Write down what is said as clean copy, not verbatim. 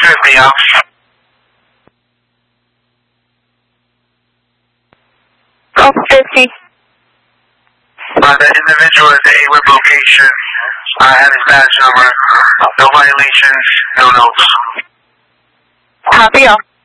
50, out. Oh, 50. The individual at the AWIP location had his badge number. No violations, no notes. Copy all.